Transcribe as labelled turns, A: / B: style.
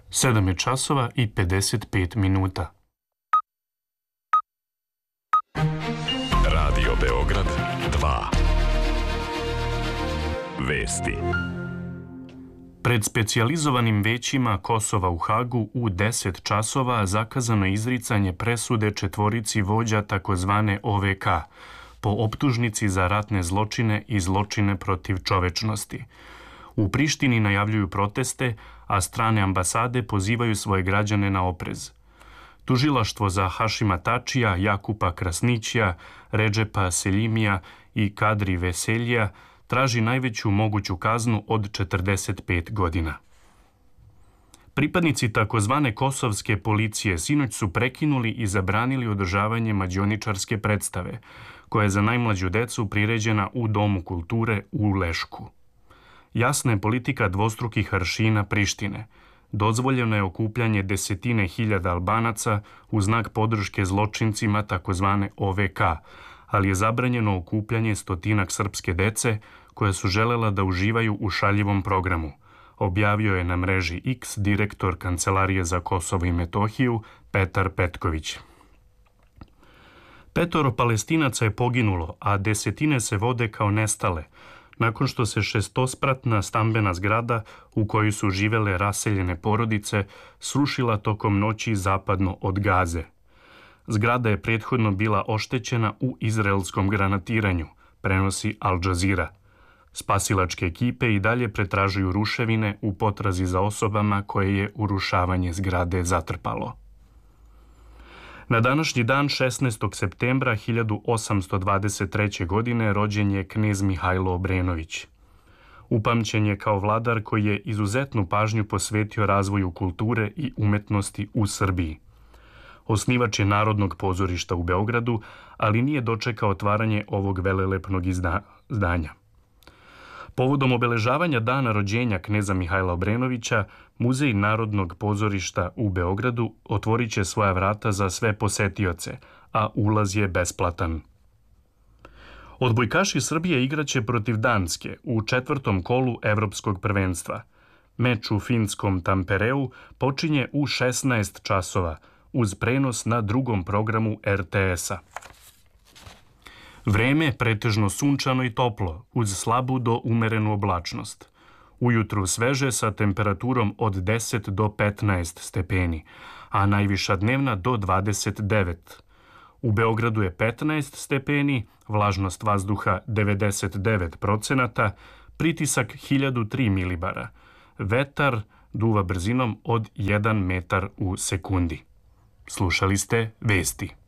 A: 7 je časova i 55 minuta.
B: Radio Beograd 2. Vesti.
A: Pred specijalizovanim većima Kosova u Hagu u 10 časova zakazano je izricanje presude četvorici vođa takozvane OVK po optužnici za ratne zločine i zločine protiv čovečnosti. U Prištini najavljuju proteste, a strane ambasade pozivaju svoje građane na oprez. Tužilaštvo za Hašima Tačija, Jakupa Krasnićija, Redžepa Seljimija i Kadri Veseljija traži najveću moguću kaznu od 45 godina. Pripadnici takozvane kosovske policije sinoć su prekinuli i zabranili održavanje mađioničarske predstave, koja je za najmlađu decu priređena u Domu kulture u Lešku. Jasna je politika dvostrukih aršina Prištine. Dozvoljeno je okupljanje desetine hiljada Albanaca u znak podrške zločincima takozvane OVK, ali je zabranjeno okupljanje stotinak srpske dece koja su želela da uživaju u šaljivom programu, objavio je na mreži X direktor Kancelarije za Kosovo i Metohiju Petar Petković. 5 Palestinaca je poginulo, a desetine se vode kao nestale, nakon što se šestospratna stambena zgrada u kojoj su živele raseljene porodice srušila tokom noći zapadno od Gaze. Zgrada je prethodno bila oštećena u izraelskom granatiranju, prenosi Al Jazeera. Spasilačke ekipe i dalje pretražuju ruševine u potrazi za osobama koje je urušavanje zgrade zatrpalo. Na današnji dan, 16. septembra 1823. godine, rođen je knez Mihajlo Obrenović. Upamćen je kao vladar koji je izuzetnu pažnju posvetio razvoju kulture i umetnosti u Srbiji. Osnivač je Narodnog pozorišta u Beogradu, ali nije dočekao otvaranje ovog velelepnog zdanja. Povodom obeležavanja dana rođenja kneza Mihajla Obrenovića, Muzej Narodnog pozorišta u Beogradu otvorit će svoja vrata za sve posetioce, a ulaz je besplatan. Odbojkaši Srbije igraće protiv Danske u 4. kolu Evropskog prvenstva. Meč u finskom Tampereu počinje u 16 časova, uz prenos na drugom programu RTS-a. Vreme je pretežno sunčano i toplo, uz slabu do umerenu oblačnost. Ujutru sveže sa temperaturom od 10 do 15 stepeni, a najviša dnevna do 29. U Beogradu je 15 stepeni, vlažnost vazduha 99%, pritisak 1003 milibara. Vetar duva brzinom od 1 metar u sekundi. Slušali ste vesti.